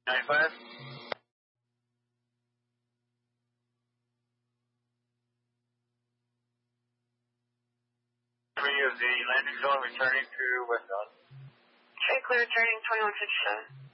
95. Of the landing zone returning to westbound. Okay, clear returning 2157.